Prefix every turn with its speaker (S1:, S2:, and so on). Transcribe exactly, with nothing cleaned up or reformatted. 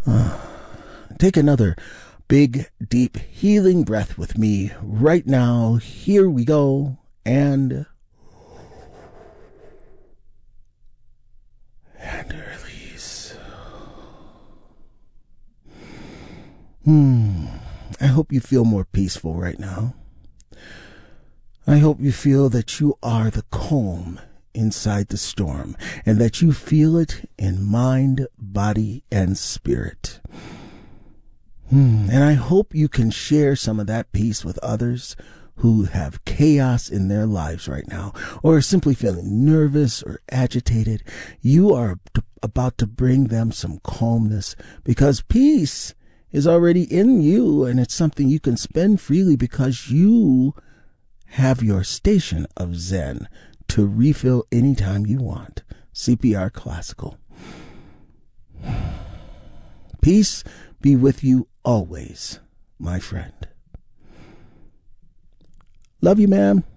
S1: Take another big, deep, healing breath with me right now. Here we go. And... And release. Hmm. I hope you feel more peaceful right now. I hope you feel that you are the calm inside the storm, and that you feel it in mind, body, and spirit. Hmm. And I hope you can share some of that peace with others who have chaos in their lives right now, or are simply feeling nervous or agitated. You are about to bring them some calmness, because peace is already in you, and it's something you can spend freely because you have your station of Zen to refill anytime you want. C P R Classical. Peace be with you always, my friend. Love you, ma'am.